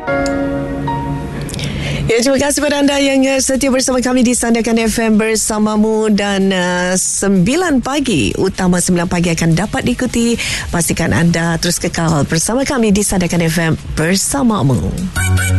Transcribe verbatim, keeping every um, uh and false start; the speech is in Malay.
Ya, terima kasih kepada anda yang uh, setia bersama kami di Sandakan F M bersamamu. Dan uh, sembilan pagi, utama sembilan pagi akan dapat diikuti. Pastikan anda terus kekal bersama kami di Sandakan F M bersamamu.